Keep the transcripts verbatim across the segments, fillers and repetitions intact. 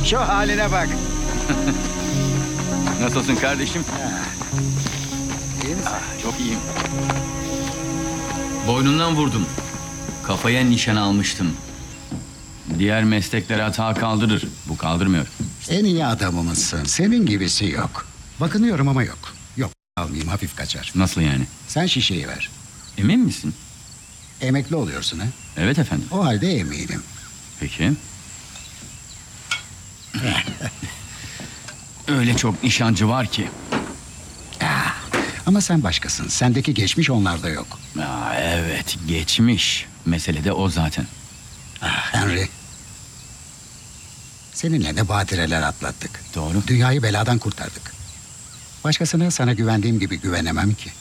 Şu haline bak. Nasılsın kardeşim? İyi misin? Ah, çok iyiyim. Boynundan vurdum. Kafaya nişan almıştım. Diğer meslekler hata kaldırır. Bu kaldırmıyor. En iyi adamımızsın. Senin gibisi yok. Bakınıyorum ama yok. Yok, almayayım, hafif kaçar. Nasıl yani? Sen şişeyi ver. Emin misin? Emekli oluyorsun ha? Evet efendim. O halde eminim. Peki. Öyle çok nişancı var ki. Ah, ama sen başkasın. Sendeki geçmiş onlarda yok. Aa, evet, geçmiş. Mesele de o zaten. Ah, Henry. Seninle ne badireler atlattık. Doğru. Dünyayı beladan kurtardık. Başkasına sana güvendiğim gibi güvenemem ki.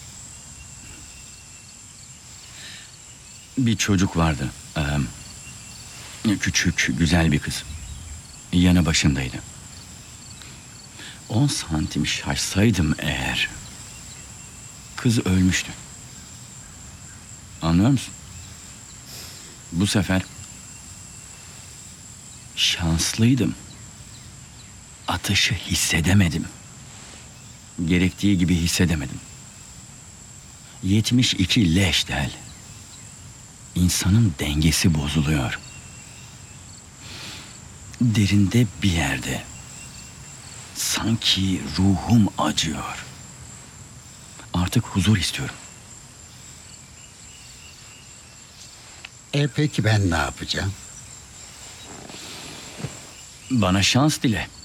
Bir çocuk vardı. Ee, küçük, güzel bir kız. Yanı başındaydı. On santim şaşsaydım eğer... Kız ölmüştü. Anlıyor musun? Bu sefer... Şanslıydım. Atışı hissedemedim. Gerektiği gibi hissedemedim. Yetmiş iki leş del. İnsanın dengesi bozuluyor. Derinde bir yerde sanki ruhum acıyor. Artık huzur istiyorum. E peki ben ne yapacağım? Bana şans dile.